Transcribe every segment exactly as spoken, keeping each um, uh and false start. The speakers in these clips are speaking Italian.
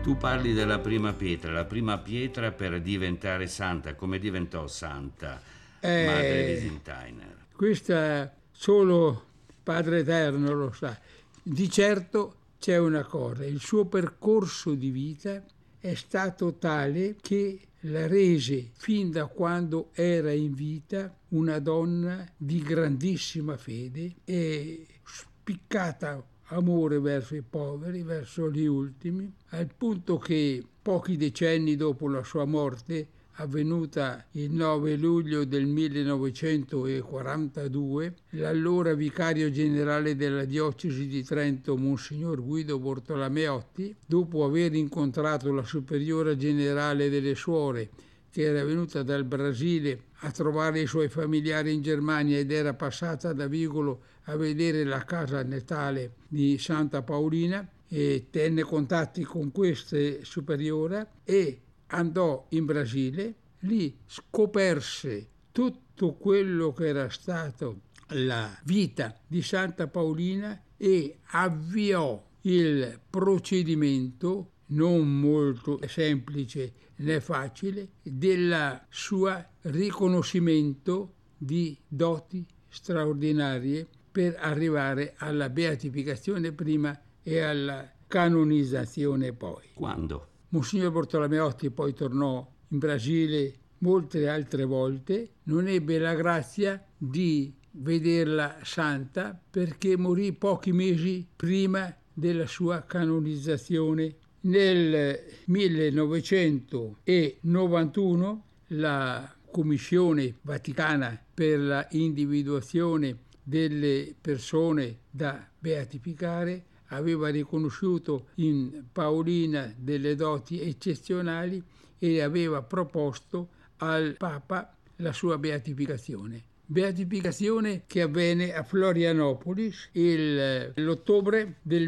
Tu parli della prima pietra, la prima pietra per diventare santa. Come diventò santa Eh, Madre Visintainer? Questa solo Padre Eterno lo sa. Di certo c'è una cosa, il suo percorso di vita è stato tale che la rese fin da quando era in vita una donna di grandissima fede e spiccata amore verso i poveri, verso gli ultimi, al punto che pochi decenni dopo la sua morte, avvenuta il nove luglio del millenovecentoquarantadue, l'allora vicario generale della diocesi di Trento, Monsignor Guido Bortolomeotti, dopo aver incontrato la superiora generale delle suore, che era venuta dal Brasile a trovare i suoi familiari in Germania ed era passata da Vigolo a vedere la casa natale di Santa Paolina, e tenne contatti con questa superiora e andò in Brasile, lì scoperse tutto quello che era stato la vita di Santa Paolina e avviò il procedimento non molto semplice né facile del suo riconoscimento di doti straordinarie per arrivare alla beatificazione prima e alla canonizzazione poi. Quando? Monsignor Bortolomeotti poi tornò in Brasile molte altre volte, non ebbe la grazia di vederla santa perché morì pochi mesi prima della sua canonizzazione. Nel millenovecentonovantuno la Commissione Vaticana per la individuazione delle persone da beatificare aveva riconosciuto in Paolina delle doti eccezionali e aveva proposto al Papa la sua beatificazione. Beatificazione che avvenne a Florianopolis il, l'ottobre del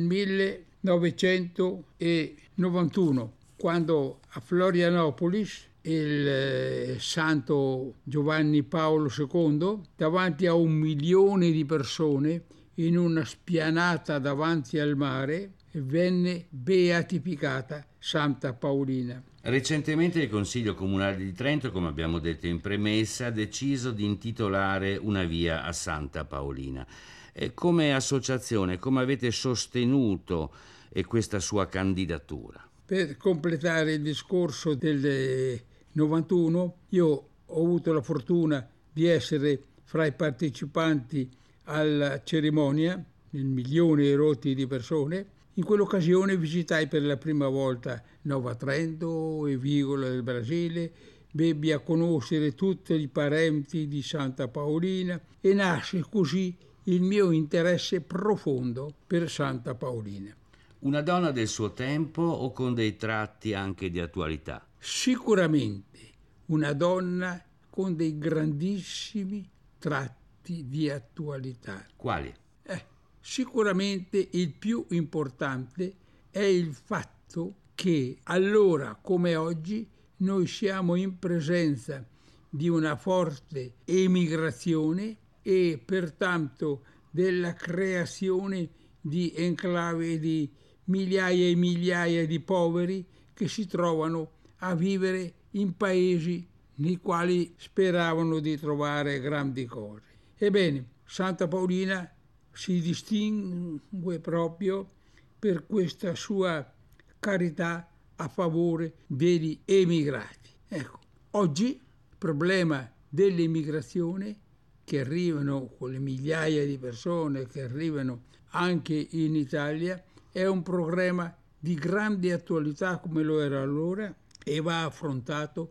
millenovecentonovantuno, quando a Florianopolis il eh, santo Giovanni Paolo secondo, davanti a un milione di persone, in una spianata davanti al mare, venne beatificata Santa Paolina. Recentemente il Consiglio Comunale di Trento, come abbiamo detto in premessa, ha deciso di intitolare una via a Santa Paolina. E come associazione, come avete sostenuto questa sua candidatura? Per completare il discorso del novantuno, io ho avuto la fortuna di essere fra i partecipanti alla cerimonia, il milione e rotti di persone. In quell'occasione visitai per la prima volta Nova Trento e Vigola del Brasile, ebbi a conoscere tutti i parenti di Santa Paolina e nasce così il mio interesse profondo per Santa Paolina. Una donna del suo tempo o con dei tratti anche di attualità? Sicuramente una donna con dei grandissimi tratti di attualità. Quali? Eh, sicuramente il più importante è il fatto che allora come oggi noi siamo in presenza di una forte emigrazione e pertanto della creazione di enclave di migliaia e migliaia di poveri che si trovano a vivere in paesi nei quali speravano di trovare grandi cose. Ebbene, Santa Paolina si distingue proprio per questa sua carità a favore degli emigrati. Ecco, oggi il problema dell'immigrazione, che arrivano con le migliaia di persone che arrivano anche in Italia, è un problema di grande attualità come lo era allora e va affrontato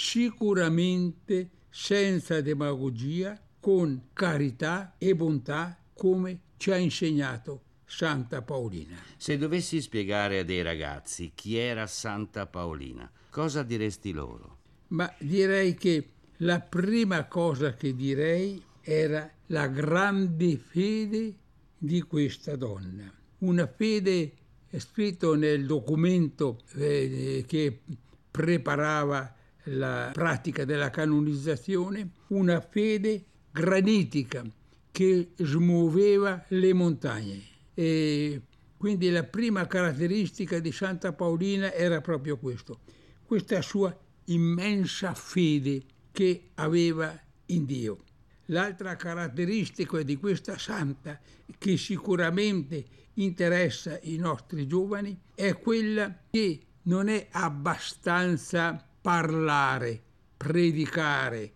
sicuramente senza demagogia, con carità e bontà, come ci ha insegnato Santa Paolina. Se dovessi spiegare a dei ragazzi chi era Santa Paolina, cosa diresti loro? Ma direi che la prima cosa che direi era la grande fede di questa donna. Una fede scritto nel documento eh, che preparava la pratica della canonizzazione, una fede granitica che smuoveva le montagne. E Quindi la prima caratteristica di Santa Paolina era proprio questo, questa sua immensa fede che aveva in Dio. L'altra caratteristica di questa santa, che sicuramente interessa i nostri giovani, è quella che non è abbastanza parlare, predicare,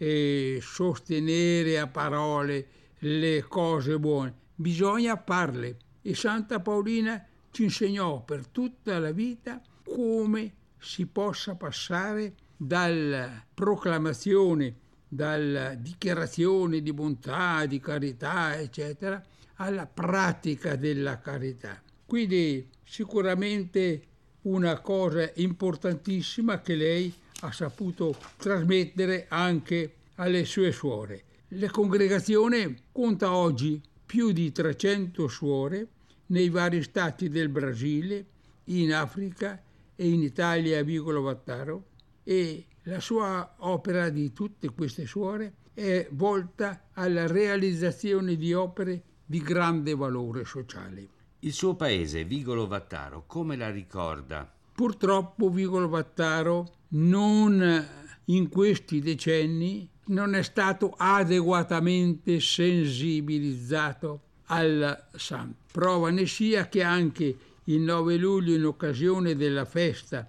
e sostenere a parole le cose buone, bisogna farle. E Santa Paolina ci insegnò per tutta la vita come si possa passare dalla proclamazione, dalla dichiarazione di bontà, di carità, eccetera, alla pratica della carità. Quindi sicuramente una cosa importantissima che lei ha saputo trasmettere anche alle sue suore. La congregazione conta oggi più di trecento suore nei vari stati del Brasile, in Africa e in Italia a Vigolo Vattaro, e la sua opera di tutte queste suore è volta alla realizzazione di opere di grande valore sociale. Il suo paese, Vigolo Vattaro, come la ricorda? Purtroppo Vigolo Vattaro non in questi decenni non è stato adeguatamente sensibilizzato al santo. Prova ne sia che anche il nove luglio, in occasione della festa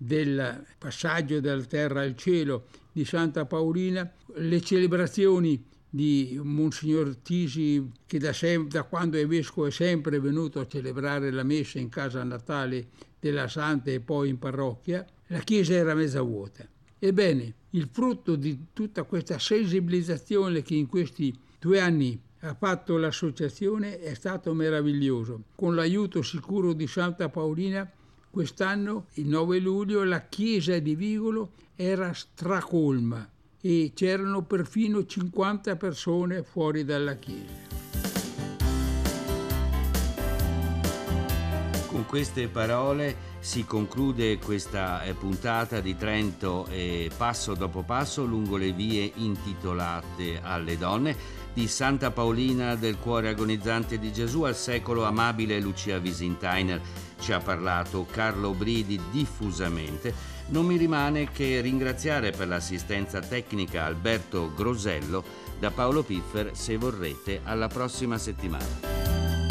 del passaggio dalla terra al cielo di Santa Paolina, le celebrazioni di Monsignor Tisi, che da, sem- da quando è vescovo è sempre venuto a celebrare la messa in casa natale della Santa e poi in parrocchia, la chiesa era mezza vuota. Ebbene, il frutto di tutta questa sensibilizzazione che in questi due anni ha fatto l'associazione è stato meraviglioso. Con l'aiuto sicuro di Santa Paolina, quest'anno, il nove luglio, la chiesa di Vigolo era stracolma e c'erano perfino cinquanta persone fuori dalla chiesa. Con queste parole si conclude questa puntata di Trento e Passo dopo Passo lungo le vie intitolate alle donne di Santa Paolina del Cuore Agonizzante di Gesù. Al secolo amabile Lucia Visintainer ci ha parlato, Carlo Bridi diffusamente. Non mi rimane che ringraziare per l'assistenza tecnica Alberto Grosello. Da Paolo Piffer, se vorrete, alla prossima settimana.